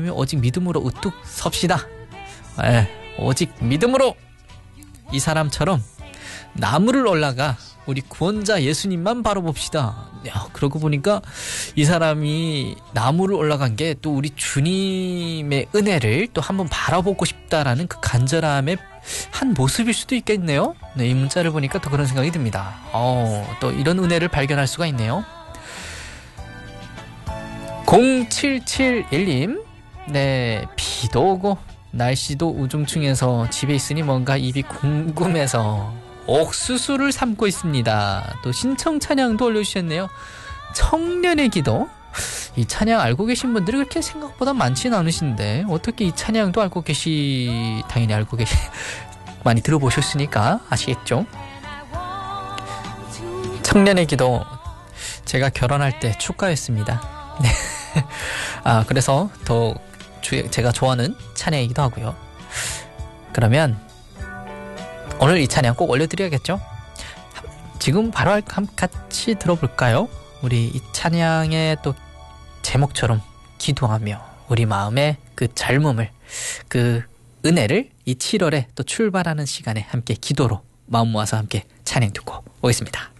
그러면 오직 믿음으로 우뚝 섭시다. 오직 믿음으로 이 사람처럼 나무를 올라가 우리 구원자 예수님만 바라봅시다. 야, 그러고 보니까 이 사람이 나무를 올라간 게 또 우리 주님의 은혜를 또 한번 바라보고 싶다라는 그 간절함의 한 모습일 수도 있겠네요. 네, 이 문자를 보니까 또 그런 생각이 듭니다. 또 이런 은혜를 발견할 수가 있네요. 0771님, 네, 비도 오고 날씨도 우중충해서 집에 있으니 뭔가 입이 궁금해서 옥수수를 삶고 있습니다. 또 신청 찬양도 올려주셨네요. 청년의 기도. 이 찬양 알고 계신 분들이 그렇게 생각보다 많지는 않으신데 어떻게 이 찬양도 당연히 알고 많이 들어보셨으니까 아시겠죠? 청년의 기도, 제가 결혼할 때 축가였습니다. 네. 그래서 더 제가 좋아하는 찬양이기도 하고요. 그러면 오늘 이 찬양 꼭 올려드려야겠죠? 지금 바로 같이 들어볼까요? 우리 이 찬양의 또 제목처럼 기도하며 우리 마음의 그 젊음을, 그 은혜를 이 7월에 또 출발하는 시간에 함께 기도로 마음 모아서 함께 찬양 듣고 오겠습니다.